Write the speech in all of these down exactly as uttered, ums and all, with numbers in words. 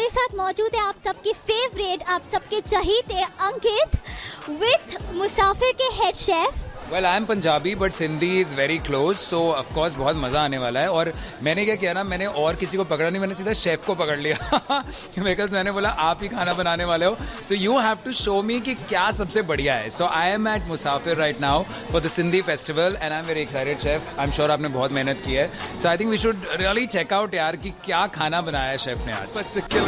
हमारे साथ मौजूद है आप सबकी फेवरेट, आप सबके चहीते अंकित विथ मुसाफिर के head chef. Well I am Punjabi but Sindhi is very close, so of course बहुत मज़ा आने वाला है। और मैंने क्या किया ना, मैंने और किसी को पकड़ा नहीं, मैंने सीधा शेफ को पकड़ लिया बिकॉज मैंने बोला आप ही खाना बनाने वाले हो, so you have to show मी कि क्या सबसे बढ़िया है। सो I am eight Musafir right now for the Sindhi festival and I am very excited chef. I am sure आपने बहुत मेहनत की है, सो I think we should really check out यार कि क्या खाना बनाया है शेफ ने आज।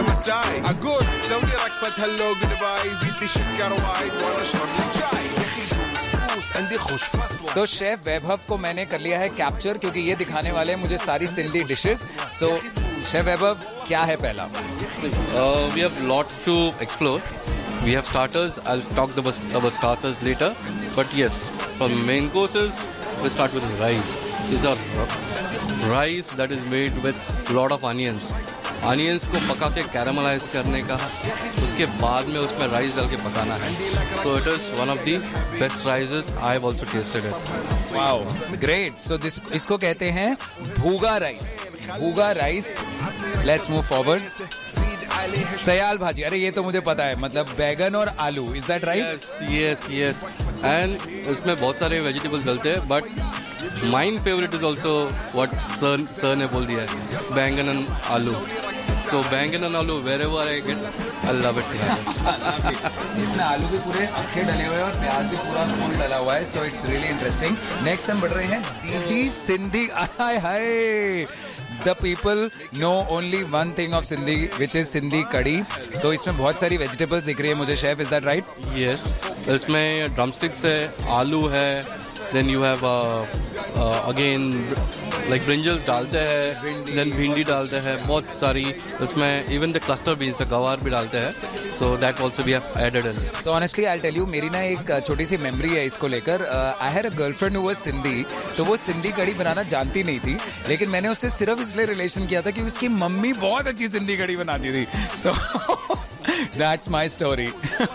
सो शेफ वैभव को मैंने कर लिया है कैप्चर क्योंकि ये दिखाने वाले हैं मुझे सारी सिंधी डिशेस। सो शेफ वैभव, क्या है पहला? We have lot to explore. We have starters. I'll talk about our starters later. But yes, from main courses, we start with rice. These are rice that is made with lot of onions. Onions को पका के caramelise करने का, उसके बाद में उसमें rice डाल के पकाना है. So it is one of the best rices. I have also tasted it. Wow, great. So this इसको कहते हैं भूगा rice. भूगा rice. Let's move forward. Sayal भाजी, अरे ये तो मुझे पता है, मतलब बैगन और आलू, is that right? Yes yes and इसमें बहुत सारे वेजिटेबल्स डलते हैं, but mine favourite is also what sir sir ने बोल दिया है, बैंगन एंड आलू. सो बैंगन एंड आलू where ever I get, I love it. इसमें आलू भी पूरे अखे डले हुए हैं और प्याज भी पूरा फूल डला हुआ है, so it's really interesting. Next हम बढ़ रहे हैं दीदी सिंधी. हाय हाय, The people know only one thing of Sindhi, which is Sindhi कड़ी. तो इसमें बहुत सारी वेजिटेबल्स दिख रही है मुझे chef, is that right? Yes, इसमें ड्रमस्टिक्स है, आलू है, then you have again like brinjals डालते हैं, देन भिंडी डालते हैं, बहुत सारी इसमें इवन द क्लस्टर बीन्स, गवार भी डालते हैं. So that also we have added in. So honestly I tell you, मेरी ना एक छोटी सी मेमोरी है इसको लेकर. I had a girlfriend who was Sindhi, तो वो सिंधी कड़ी बनाना जानती नहीं थी, लेकिन मैंने उससे सिर्फ इसलिए रिलेशन किया था कि उसकी मम्मी बहुत अच्छी सिंधी कड़ी बनाती थी. So that's my story.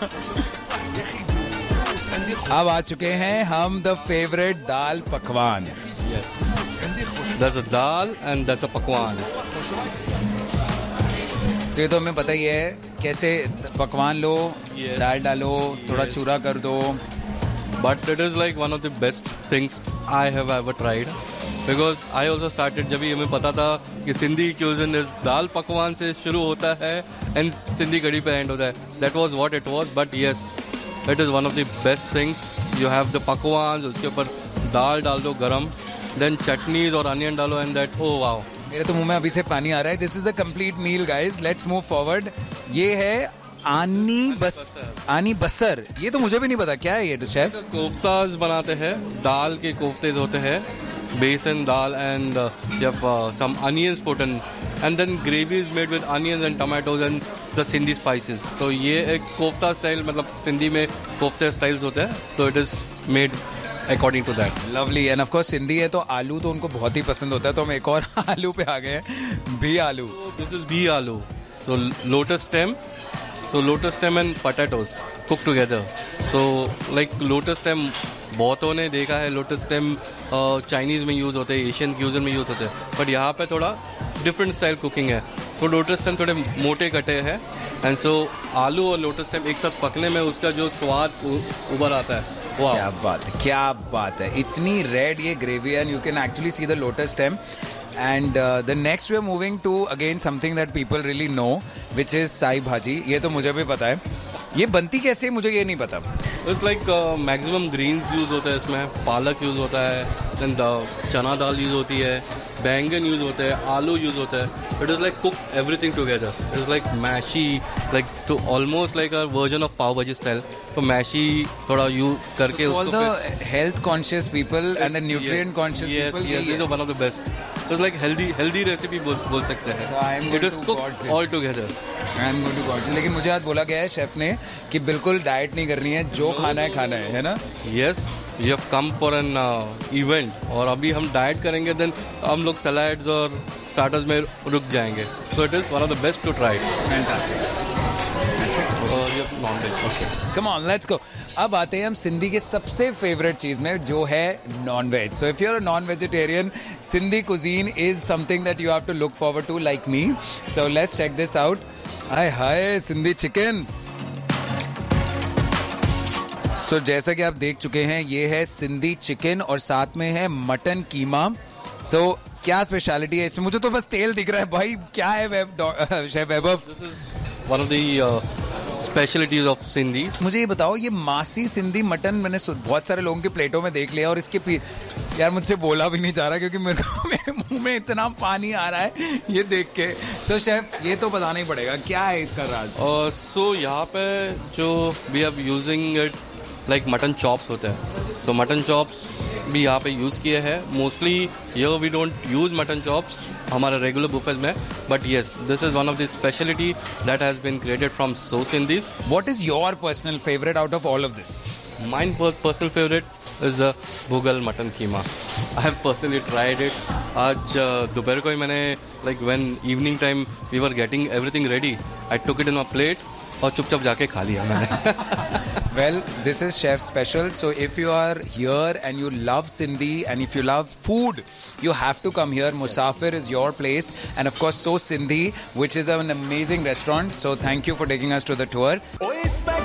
अब आ चुके हैं हम द फेवरेट दाल पकवान. Yes. That's a dal and that's a pakwan. So ये तो हमें पता ही है कैसे पकवान लो, yes. दाल डालो, थोड़ा yes. चूरा कर दो. But it is like one of the best things I have ever tried. Because I also started, जब भी हमें पता था कि सिंधी क्यूजिन इस दाल पकवान से शुरू होता है and सिंधी कड़ी पे एंड होता है. That was what it was. But yes, it is one of the best things. You have the पकवान, उसके ऊपर दाल डाल दो गरम, देन चटनीज और अनियन डालो एंड दैट, ओह वाओ. मेरे तो मुंह में अभी से पानी आ रहा है. This is a complete meal guys. Let's move forward. ये है आनी बस आनी बसर. ये तो मुझे भी नहीं पता क्या है ये. तो शेफ कोफ्ताज बनाते हैं, दाल के कोफ्ते होते हैं, बेसन दाल एंड जब सम onions put in and then gravy is made with onions and tomatoes and the Sindhi spices. तो ये एक कोफ्ता स्टाइल, मतलब सिंधी में कोफ्ते स्टाइल्स होते हैं, तो it is made according to that. Lovely. End of course Sindhi है तो आलू तो उनको बहुत ही पसंद होता है, तो हम एक और आलू पे आ गए हैं, भी आलू. दिस इज भी आलू. सो lotus stem, so lotus stem and potatoes cook together. So like lotus stem बहुतों ने देखा है, लोटस स्टेम चाइनीज में यूज होते हैं, एशियन क्यूजन में यूज होते हैं, बट यहाँ पे थोड़ा डिफरेंट स्टाइल कुकिंग है. तो लोटस स्टेम थोड़े मोटे कटे हैं एंड सो आलू और लोटस स्टेम एक साथ पकने में उसका जो स्वाद उभर आता है. Wow. क्या बात है, क्या बात है. इतनी रेड ये gravy and you can actually see the lotus stem. And the next we are moving to again something that people really no, which is Sai भाजी. ये तो मुझे भी पता है. ये बनती कैसे मुझे ये नहीं पता. It's like maximum Green's use होता है इसमें, पालक यूज होता है, देन चना दाल यूज होती है, बैंगन यूज होता है, आलू यूज होता है. It is like cook everything together. It is like meshy, like तो almost like a version of पाव भाजी स्टाइल. तो मैशी थोड़ा यूज करके all the health conscious people and the nutrient conscious people, ये is one of the best. It's like healthy healthy recipe बोल बोल सकते हैं. It is cook all together. I am going to got. लेकिन मुझे आज बोला गया है शेफ ने कि बिल्कुल डाइट नहीं करनी है, जो no. खाना है खाना है, है ना? Yes, you have come for an event, और अभी हम डाइट करेंगे देन हम लोग सलाड्स और स्टार्टर्स में रुक जाएंगे. So it is one of the best to try. Fantastic. और ये non veg. Okay. Come on let's go. अब आते हैं हम सिंधी के सबसे फेवरेट चीज में जो है non veg. So if you are a non vegetarian, Sindhi cuisine is something that you have to look forward to like me. So let's check this out. Hi hi Sindhi chicken. So so, जैसा कि आप देख चुके हैं ये है Sindhi chicken और साथ में है मटन कीमा. सो so, क्या स्पेशलिटी है इसमें? मुझे तो बस तेल दिख रहा है भाई. क्या है chef Vaibhav? One of the specialities of Sindhi. मुझे ये बताओ, ये मासी सिंधी मटन मैंने बहुत सारे लोगों की प्लेटों में देख लिया और इसके पी... यार मुझसे बोला भी नहीं जा रहा क्योंकि मेरे को मेरे मुंह में इतना पानी आ रहा है ये देख के. सो so, शेफ ये तो बताना ही पड़ेगा क्या है इसका राज. और सो यहाँ पे जो we are using it like mutton chops होते हैं. सो मटन चॉप्स भी यहाँ पे यूज किए हैं. Mostly here we don't use mutton chops हमारे रेगुलर बुफेज में, but yes this is one of the speciality that has been created from so Sindhis. What is your personal favourite out of all of this? Mine personal favourite is भूगल mutton keema. I have personally tried it. आज दोपहर को ही मैंने like when evening time we were getting everything ready, I took it in my plate और चुपचाप जाके खा लिया मैंने. Well, this is Chef Special. So if you are here and you love Sindhi and if you love food, you have to come here. Musafir is your place. And of course, So Sindhi, which is an amazing restaurant. So thank you for taking us to the tour.